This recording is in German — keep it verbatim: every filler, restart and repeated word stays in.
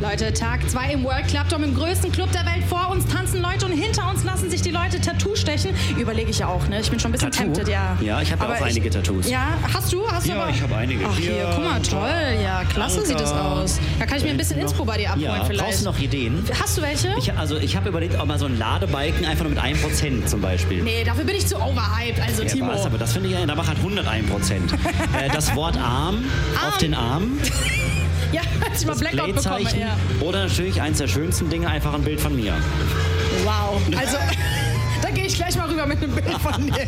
Leute, Tag zwei im World Club Dome, im größten Club der Welt. Vor uns tanzen Leute und hinter uns lassen sich die Leute Tattoo stechen. Überlege ich ja auch, ne? Ich bin schon ein bisschen Tattoo? tempted, ja. Ja, ich habe ja auch ich, einige Tattoos. Ja, hast du? Hast du Ja, aber? ich habe einige. Ach, hier, Hier, guck mal, toll. Ja, klasse Anker. sieht das aus. Da kann ich mir ein bisschen Inspo bei dir abholen Ja, vielleicht. brauchst du noch Ideen? Hast du welche? Ich, also ich habe überlegt, auch mal so ein Ladebalken einfach nur mit einem Prozent zum Beispiel. Nee, dafür bin ich zu overhyped, also Ja, Timo. was, aber das finde ich ja, da macht halt hunderteins Prozent. äh, das Wort Arm, Arm. auf den Arm. Ja, als ich mal Das Blackout bekomme. Playzeichen. Ja. Oder natürlich eins der schönsten Dinge, einfach ein Bild von mir. Wow, also da gehe ich gleich mal rüber mit einem Bild von dir.